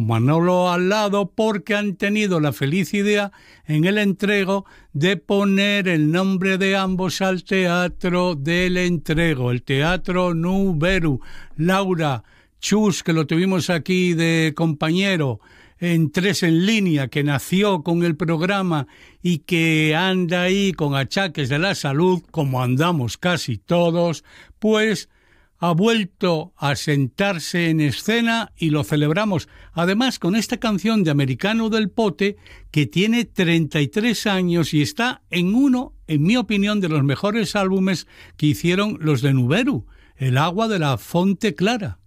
Manolo al lado, porque han tenido la feliz idea en el entrego de poner el nombre de ambos al teatro del entrego, el Teatro Nuberu. Laura, Chus, que lo tuvimos aquí de compañero en Tres en Línea, que nació con el programa y que anda ahí con achaques de la salud, como andamos casi todos, pues ha vuelto a sentarse en escena y lo celebramos. Además, con esta canción de Americano del Pote, que tiene 33 años y está en uno, en mi opinión, de los mejores álbumes que hicieron los de Nuberu, El agua de la fonte clara.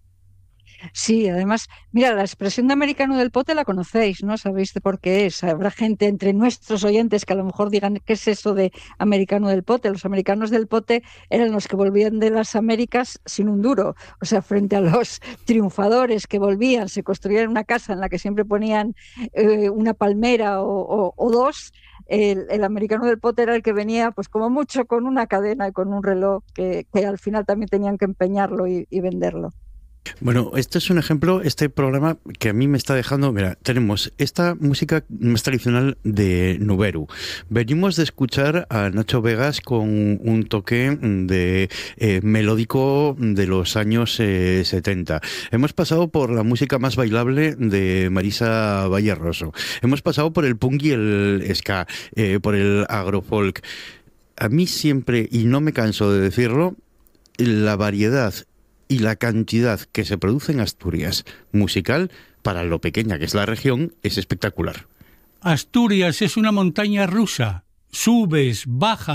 Sí, además, mira, la expresión de americano del pote la conocéis, ¿no? Sabéis de por qué es. Habrá gente entre nuestros oyentes que a lo mejor digan qué es eso de americano del pote. Los americanos del pote eran los que volvían de las Américas sin un duro. O sea, frente a los triunfadores que volvían, se construían una casa en la que siempre ponían una palmera o dos. El americano del pote era el que venía, pues como mucho, con una cadena y con un reloj que al final también tenían que empeñarlo y venderlo. Bueno, este es un ejemplo, este programa que a mí me está dejando, mira, tenemos esta música más tradicional de Nuberu. Venimos de escuchar a Nacho Vegas con un toque de melódico de los años 70. Hemos pasado por la música más bailable de Marisa Valle Roso. Hemos pasado por el punk y el ska, por el agrofolk. A mí siempre, y no me canso de decirlo, la variedad y la cantidad que se produce en Asturias musical, para lo pequeña que es la región, es espectacular. Asturias es una montaña rusa. Subes,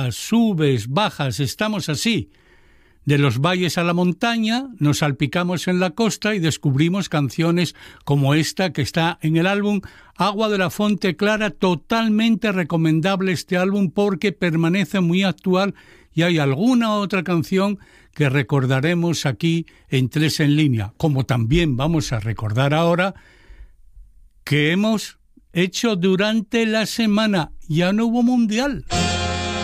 bajas, estamos así. De los valles a la montaña, nos salpicamos en la costa y descubrimos canciones como esta que está en el álbum Agua de la Fonte Clara. Totalmente recomendable este álbum porque permanece muy actual y hay alguna otra canción que recordaremos aquí en Tres en Línea, como también vamos a recordar ahora que hemos hecho durante la semana. Ya no hubo mundial.